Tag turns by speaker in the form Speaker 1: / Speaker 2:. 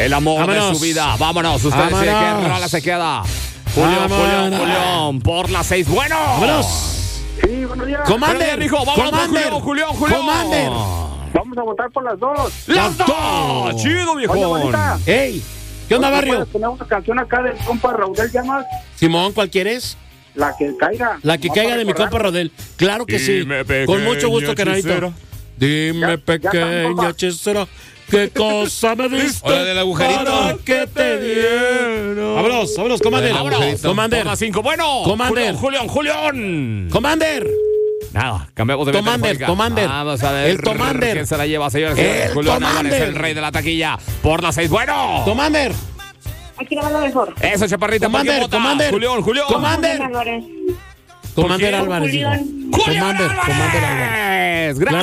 Speaker 1: El amor
Speaker 2: Vámonos.
Speaker 1: de su vida. Vámonos. Usted decide
Speaker 2: Vámonos.
Speaker 1: qué rola se queda. Julián, por las 6. Bueno.
Speaker 2: ¡Vámonos!
Speaker 3: Sí, buenos días.
Speaker 2: ¡Commander!
Speaker 1: Hijo, vámonos por
Speaker 2: ¡Commander!
Speaker 1: Julián.
Speaker 2: ¡Commander!
Speaker 3: Vamos a votar por las dos.
Speaker 1: ¡Las dos! ¡Chido,
Speaker 3: Oye,
Speaker 1: viejón!
Speaker 3: bonita.
Speaker 2: ¡Ey! ¿Qué onda, barrio?
Speaker 3: Tenemos una canción acá del compa Raúl Llamas.
Speaker 2: Simón, ¿cuál quieres?
Speaker 3: La que caiga.
Speaker 2: La que caiga de mi compa Rodel. Claro que sí.
Speaker 1: Dime,
Speaker 2: Con mucho gusto,
Speaker 1: pequeña
Speaker 2: carnalito.
Speaker 1: hechicera.
Speaker 2: Dime,
Speaker 3: Ya está,
Speaker 2: pequeña
Speaker 3: compa.
Speaker 2: hechicera, ¿qué cosa me diste?
Speaker 4: Hola, del agujerito.
Speaker 2: Para que te dieron. Vámonos, Commander.
Speaker 1: Vámonos.
Speaker 2: Commander.
Speaker 1: Por las 5. Bueno.
Speaker 2: Commander.
Speaker 1: Julián.
Speaker 2: Commander.
Speaker 1: Nada, cambiamos de
Speaker 2: Commander.
Speaker 1: Vamos a ver.
Speaker 2: El Commander.
Speaker 1: ¿Quién se la lleva, señores?
Speaker 2: El
Speaker 1: Julián Álvarez,
Speaker 2: Commander.
Speaker 1: el rey de la taquilla. Por las 6. Bueno.
Speaker 2: Commander.
Speaker 5: Aquí la va lo mejor.
Speaker 1: Eso, chaparrita. ¿por quién vota?
Speaker 2: Commander.
Speaker 1: Julián.
Speaker 2: Commander.
Speaker 5: Álvarez.
Speaker 2: Commander
Speaker 1: quién?
Speaker 2: Álvarez. dijo.
Speaker 5: Julián.
Speaker 1: Julián
Speaker 2: Commander Álvarez.
Speaker 1: Álvarez. Gracias.